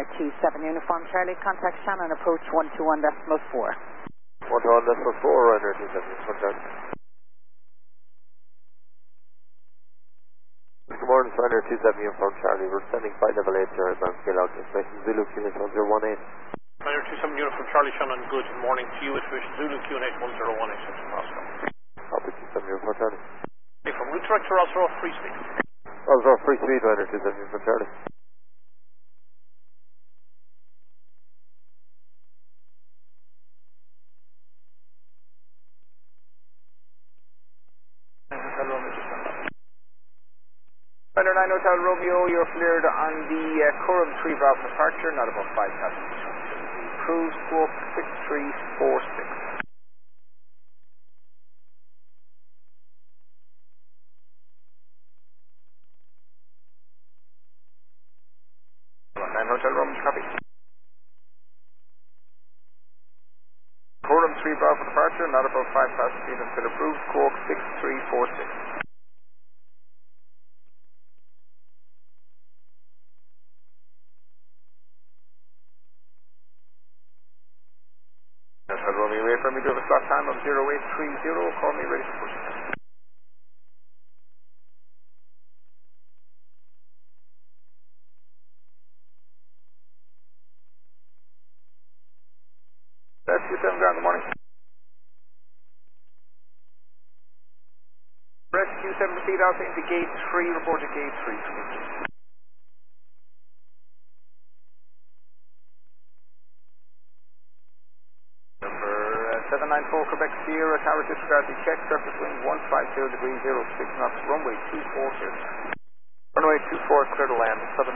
Ryanair 27 Uniform Charlie, contact Shannon, approach 121.4. 121.4, Ryanair 27 Uniform Charlie. Good morning, Ryanair 27 Uniform Charlie. We're sending flight level 8 to your advanced scale out information. Zulu QNH 1018. Ryanair 27 Uniform Charlie, Shannon, good morning to you. Information Zulu QNH 1018, Central Moscow. Copy 27 Uniform Charlie. Hey, from route director Osro, free speed. Osro, free speed, Ryanair 27 Uniform Charlie. Ryanair 9 Hotel Romeo, you're cleared on the Curram 3 Bravo departure, not above 5 passengers. Cruise squawk 6346. 9 Hotel Romeo, copy. Curram 3 Bravo departure, not above 5 passengers until approved, squawk 6346. Hotel Romeo, wait for me to have a slot time of 0830, call me ready for push. That's 27 ground, good morning. Rescue 7 proceed Alpha into gate 3, report to gate 3. Number 794 Quebec Sierra, tower disregard the check, surface wind 150 degrees 06 knots, runway 24 clear. Runway 24 clear to land, southern